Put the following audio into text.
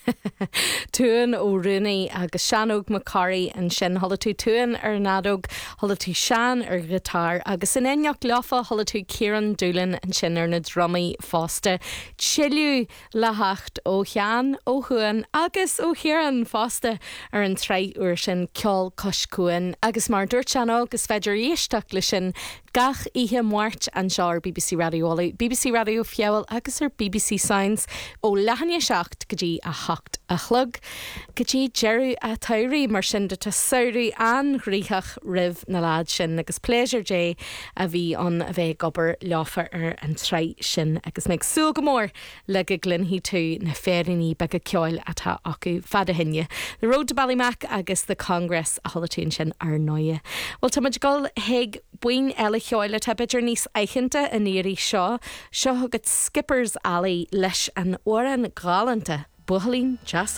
Tuan ó Rooney agus Seanóg Macari an sin thola tú tuan ar nádóg thola tú Sean ar gitar agus in éneach lefa thola tú Kieran Doolan an sin ar na drumaí fásta. Chiliú le hacht ó Chean ó Huan agus ó Kieran fásta ar an trí uair sin ceol coscuin agus mar dúirt Seanóg agus féidir éisteach le sin gach ihe muirt an seár BBC Radiola, BBC Radio Fiabhal agus ar BBC Science ó lehanne seacht go dtí a hacht a chlog. Go dtí Jerry a tairí mar sin de tá saoirí an ghríthach rih na láid sin agus pléisiir dé a bhí an a bheith gobar leáfar ar an trí sin agus méid sú go mór le go glinhí tú na féiríní be go ceáil atá acu fada hinne. The Road to Ballymac agus the Congress a tholatún sin ar 9. Well, tá muid gáil héag buin eile cheáile tá beidir níos aichenta in éirí seo thugad Skippers Alley leis an óran galanta buhalín jazz